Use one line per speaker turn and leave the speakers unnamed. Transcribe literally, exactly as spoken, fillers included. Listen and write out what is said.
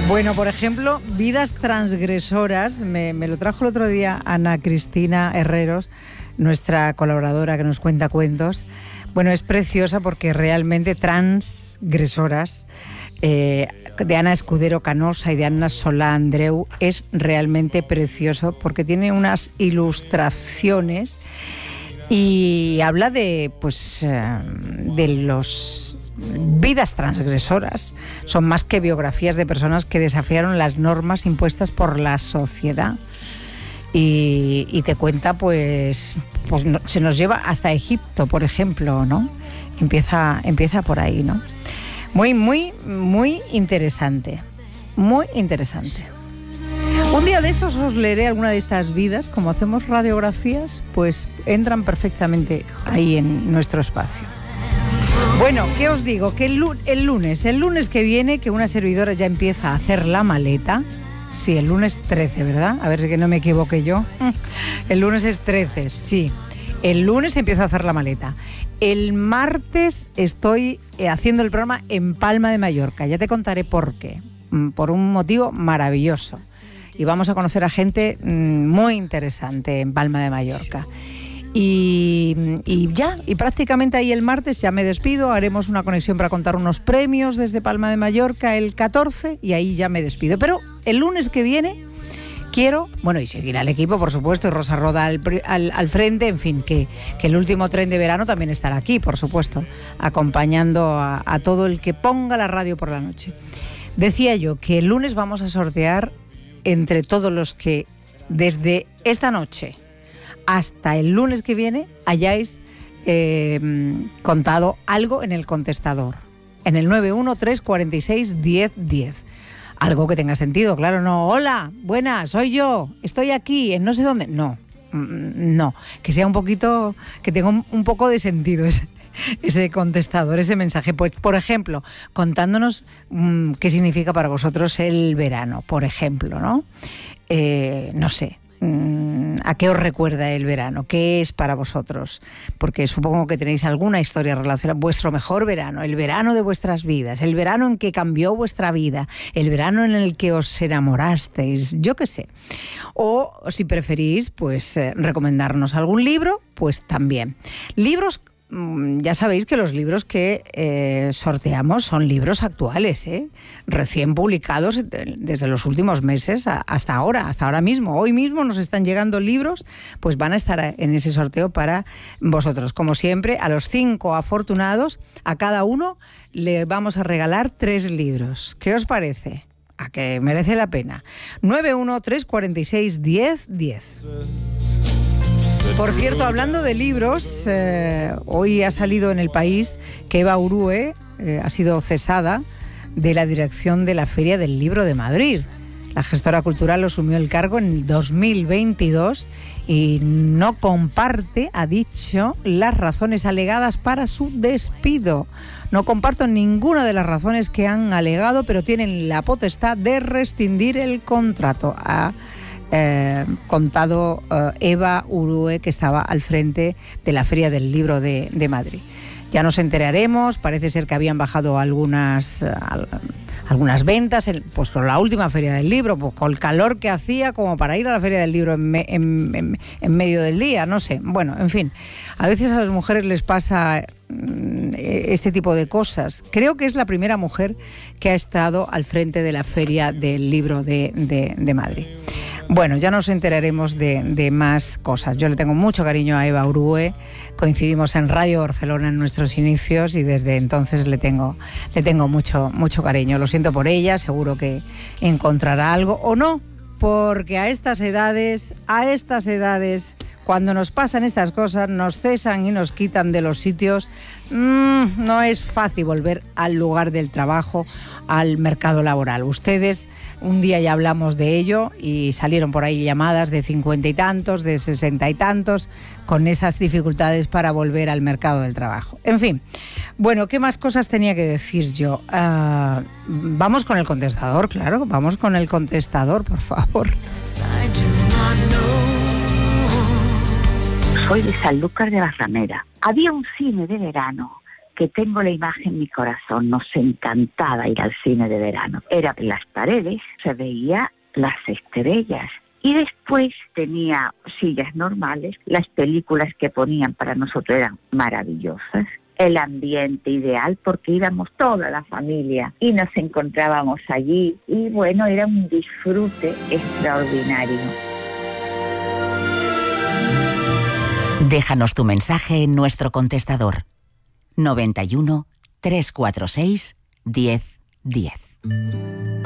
Bueno, por ejemplo, Vidas transgresoras, me, me lo trajo el otro día Ana Cristina Herreros, nuestra colaboradora que nos cuenta cuentos. Bueno, es preciosa porque realmente transgresoras, eh, de Ana Escudero Canosa y de Ana Solá Andreu, es realmente precioso porque tiene unas ilustraciones y habla de, pues, de los... vidas transgresoras. Son más que biografías de personas que desafiaron las normas impuestas por la sociedad. Y, y te cuenta, pues, pues no, se nos lleva hasta Egipto, por ejemplo, ¿no? Empieza, empieza por ahí, ¿no? Muy, muy, muy interesante. Muy interesante. Un día de esos os leeré alguna de estas vidas. Como hacemos radiografías, pues entran perfectamente ahí en nuestro espacio. Bueno, ¿qué os digo? Que el, el lunes, el lunes que viene, que una servidora ya empieza a hacer la maleta. Sí, el lunes trece, ¿verdad? A ver si que no me equivoque yo. El lunes es trece, sí. El lunes empiezo a hacer la maleta. El martes estoy haciendo el programa en Palma de Mallorca. Ya te contaré por qué. Por un motivo maravilloso. Y vamos a conocer a gente muy interesante en Palma de Mallorca. Y, y ya, y prácticamente ahí el martes ya me despido, haremos una conexión para contar unos premios desde Palma de Mallorca el catorce y ahí ya me despido. Pero el lunes que viene quiero, bueno, y seguir al equipo, por supuesto, y Rosa Roda al, al, al frente, en fin, que, que el último tren de verano también estará aquí, por supuesto, acompañando a, a todo el que ponga la radio por la noche. Decía yo que el lunes vamos a sortear entre todos los que desde esta noche hasta el lunes que viene hayáis eh, contado algo en el contestador, en el nueve uno tres cuatro seis diez diez. Algo que tenga sentido, claro, no, hola, buenas, soy yo, estoy aquí, en no sé dónde. No, no, que sea un poquito, que tenga un, un poco de sentido ese, ese contestador, ese mensaje. Pues, por ejemplo, contándonos mmm, qué significa para vosotros el verano, por ejemplo, ¿no? Eh, no sé. ¿A qué os recuerda el verano? ¿Qué es para vosotros? Porque supongo que tenéis alguna historia relacionada. Vuestro mejor verano, el verano de vuestras vidas, el verano en que cambió vuestra vida, el verano en el que os enamorasteis, yo qué sé. O, si preferís, pues eh, recomendarnos algún libro, pues también. Libros. Ya sabéis que los libros que eh, sorteamos son libros actuales, ¿eh? Recién publicados desde los últimos meses hasta ahora, hasta ahora mismo. Hoy mismo nos están llegando libros, pues van a estar en ese sorteo para vosotros. Como siempre, a los cinco afortunados, a cada uno le vamos a regalar tres libros. ¿Qué os parece? A que merece la pena. nueve uno tres cuatro seis diez diez. Por cierto, hablando de libros, eh, hoy ha salido en El País que Eva Urue eh, ha sido cesada de la dirección de la Feria del Libro de Madrid. La gestora cultural asumió el cargo en el dos mil veintidós y no comparte, ha dicho, las razones alegadas para su despido. No comparto ninguna de las razones que han alegado, pero tienen la potestad de rescindir el contrato. Ha Eh, contado eh, Eva Urue, que estaba al frente de la Feria del Libro de, de Madrid. Ya nos enteraremos, parece ser que habían bajado algunas, al, algunas ventas, en, pues con la última Feria del Libro, pues con el calor que hacía como para ir a la Feria del Libro en, me, en, en, en medio del día, no sé. Bueno, en fin, a veces a las mujeres les pasa este tipo de cosas. Creo que es la primera mujer que ha estado al frente de la Feria del Libro de, de, de Madrid. Bueno, ya nos enteraremos de, de más cosas. Yo le tengo mucho cariño a Eva Urue. Coincidimos en Radio Barcelona en nuestros inicios y desde entonces le tengo, le tengo mucho, mucho cariño. Lo siento por ella, seguro que encontrará algo o no, porque a estas edades, a estas edades, cuando nos pasan estas cosas, nos cesan y nos quitan de los sitios, mmm, no es fácil volver al lugar del trabajo, al mercado laboral. Ustedes, un día ya hablamos de ello y salieron por ahí llamadas de cincuenta y tantos, de sesenta y tantos, con esas dificultades para volver al mercado del trabajo. En fin, bueno, ¿qué más cosas tenía que decir yo? Uh, vamos con el contestador, claro, vamos con el contestador, por favor.
Soy de Sanlúcar de Barrameda. Había un cine de verano que tengo la imagen en mi corazón. Nos encantaba ir al cine de verano. Era en las paredes, se veía las estrellas. Y después tenía sillas normales. Las películas que ponían para nosotros eran maravillosas. El ambiente ideal porque íbamos toda la familia y nos encontrábamos allí. Y bueno, era un disfrute extraordinario.
Déjanos tu mensaje en nuestro contestador noventa y uno, trescientos cuarenta y seis, diez diez.